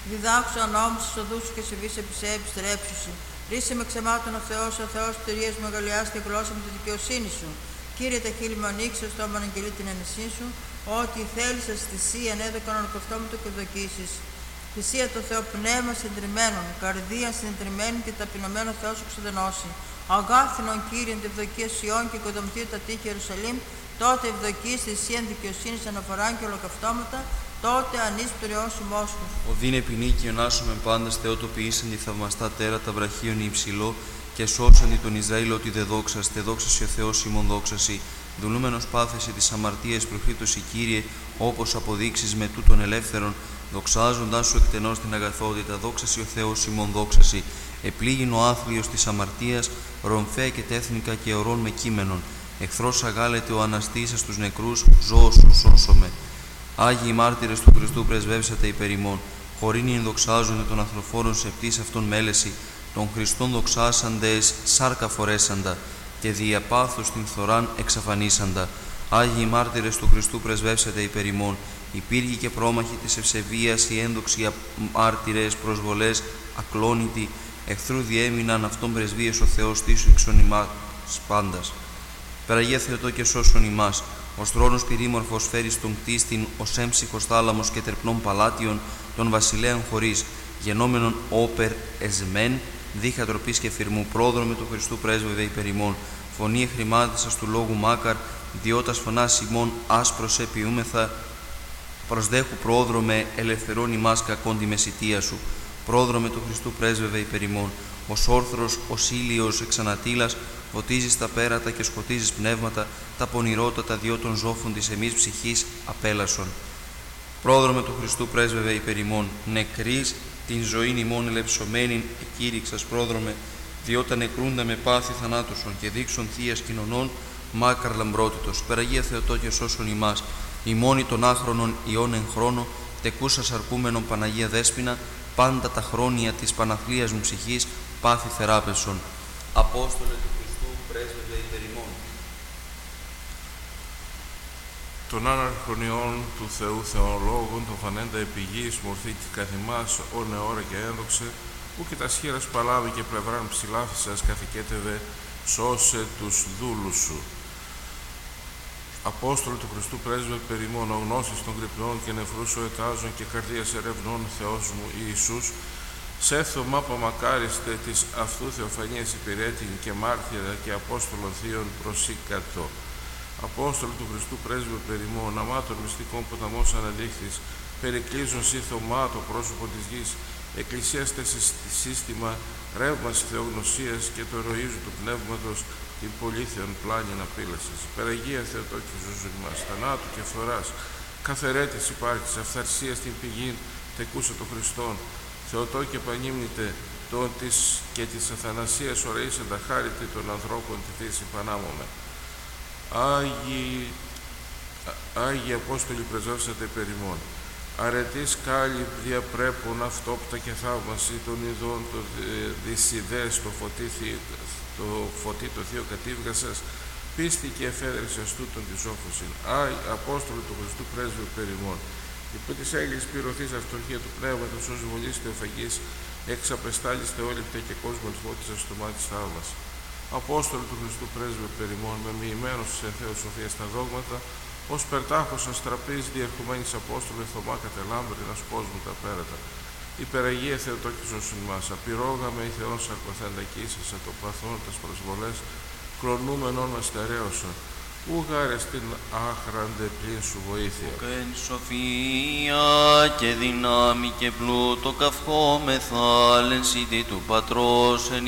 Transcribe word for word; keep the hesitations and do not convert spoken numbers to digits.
Διδάξου ανώμου στους οδούς σου και σε βise επισέ επιστρέψουσι. Ρίσε με ξεμάτων ο Θεός, ο Θεός του τηρίας μου μεγαλειάς και γλώσσα με τη δικαιοσύνη σου. Κύριε, τα χείλη μου ανοίξει, το στόμα αναγγελεί την ενεσή σου. Ό,τι θέλεις στη θυσία ανέδωκον ονοκαυτόμου του και ευδοκίσεις. Θυσία το Θεό πνεύμα συντριμμένων, καρδία συντριμμένη και ταπεινωμένο Θεό σου ξεδενώσει. Αγάθινον Κύριε, την ευδοκία Σιών και οικοδομηθείτε τα τείχη Ιερουσαλήμ, τότε ευδοκείς θυσίαν δικαιοσύνης αναφοράν και ολοκαυτώματα, τότε ανείς πτωριός σου μόσχους. Ο δίνε ποινίκιον άσομεν πάντας θεοτοποιήσαν τη θαυμαστά τέρατα βραχίων υψηλό και σώσαν τον Ισραήλ ότι δε δόξαστε, δόξασι ο Θεός ημών δόξασι. Δουλούμενος πάθεσαι της αμαρτίας προφήτωση Κύριε, όπως αποδείξεις με τούτον ελεύθερον, δοξάζοντάς σου εκτενώς την αγαθότητα, δόξασι ο Θεός ημών δόξασι. Επλήγην ο άθλιος της αμαρτίας, ρομφαία και τέθνικα και ορών με κείμενον. Εχθρός αγάλεται ο αναστήσας τους νεκρούς, ζώος σου σώσομαι. Άγιοι μάρτυρες του Χριστού πρεσβεύσατε υπέρ ημών. Χωρίνοι ενδοξάζονται των ανθρωφόρων σε πτήση αυτών μέλεση, των Χριστών δοξάσαντες σάρκα φορέσαντα και διαπάθους την φθοράν εξαφανίσαντα. Άγιοι μάρτυρες του Χριστού πρεσβεύσατε υπέρ ημών. Οι πύργοι και πρόμαχοι της ευσεβίας, οι ένδοξοι μάρτυρες, προσβολές, ακλόνητοι, εχθρού διέμειναν αυτόν πρεσβείες ο Θεός τίσου εξον ημάς πάντας. Περαγία Θεοτό και σώσον ημάς. Ως θρόνος πυρήμορφος φέρεις τον κτίστην, ως έμψυχος θάλαμος και τερπνών παλάτιων, των βασιλέων χωρίς, γενόμενον όπερ εσμέν, δίχα τροπής και φυρμού, πρόδρομε του Χριστού πρέσβευε υπέρ ημών. Φωνή εχρημάτισσας του λόγου μάκαρ, διότας φωνάς ημών άσπρος επιούμεθα, προσδέχου πρόδρομε ελευθερών ημάς κακόν τη μεσητεία σου. Πρόδρομε του Χριστού πρέσβευε υπέρ ημών. Ως όρθρος, ως ήλιος εξανατήλας, φωτίζεις τα πέρατα και σκοτίζεις πνεύματα, τα πονηρότατα δυο των ζώφων της εμείς ψυχής απέλασον. Πρόδρομε του Χριστού πρέσβευε υπέρ ημών. Νεκρής την ζωήν ημών ελεψωμένην εκήρυξας πρόδρομε, διότα νεκρούντα με πάθη θανάτωσον και δείξον θείας κοινωνών μάκαρ λαμπρότητος. Περαγία Θεοτό και σώσον ημάς. ημώνη των άχρονων ιών εν χρόνο, τεκούσας αρκούμενον Παναγία Δέσποινα, πάντα τα χρόνια της Παναθλίας μου ψυχής πάθη θεράπευσον. Απόστολε του Χριστού πρέσβευε υπέρ ημών. Των άναρχων ιών του Θεού Θεολόγων, τον φανέντα επιγής μορφή και καθημάς, όνε ώρα και ένδοξε, που και τα σχήρας παλάβη και πλευράν ψηλάφισσας καθηκέτευε, σώσε τους δούλους σου. Απόστολε του Χριστού πρέσβευε περί ημών, ο γνώσης των κρυπνών και νεφρούς ο ετάζων και καρδίας ερευνών Θεός μου Ιησούς, σε θωμά παμακάριστε της αυτού θεοφανίας υπηρέτην και μάρτυρα και Απόστολων θείων προσήκατο. Απόστολο του Χριστού πρέσβευε περί ημών, αμάτων μυστικών ποταμός αναλήχθης, περικλείζουν σύ θωμά το πρόσωπο της γης, εκκλησίαστε σύστημα ρεύμας θεογνωσίας και το ροΐζου του πνεύματος, την πολύθεων πλάνιν απείλασης. Περαγία Θεοτό και ζώζον ημάς, θανάτου και φθοράς, καθερέτης υπάρχεις, αυθαρσίας την πηγήν, τεκούσα των Χριστών, Θεοτό και πανύμνητε, τον της και της αθανασίας ωραίσαντα χάρητε των ανθρώπων τη φύση πανάμωμε. Άγιοι, Άγιοι Απόστολοι πρεσβεύσατε περί ημών. Αρετής κάλλη διαπρέπουν αυτόπτα και θαύμαση των ειδών το δυσιδές το φωτί, το φωτί το θείο κατήβγασας, πίστη και εφέδρεση αστούτων της όφωσιν. Άγιοι Απόστολοι του Χριστού πρέσβευε περί ημών. Υπό της έγκλης πυρωθής αυτορχία του πνεύματος ως βολής θεοφαγής, εξαπεστάλιστε όλη και κόσμο φώτισας στο μάτι της θαύμας. Απόστολοι του Χριστού πρέσβευε περί ημών, με μοιημένος σε Θεός σοφία στα δόγματα, ως περτάχος αστραπής διερχομένης Απόστολε θωμά κατελάμπρινας κόσμου τα πέρατα. Υπεραγία Θεοτό και ζώσον ημάς, απειρόγαμε η Θεόν σαρκοθέντα κοίσασα το παθόν τας προσβολές, κλονούμενον αστερέωσα. Ουγάρε στην άχραντε πλήν σου βοήθεια. Εν σοφία και δυνάμει και πλούτο καυχόμεθα, λεν του Πατρός εν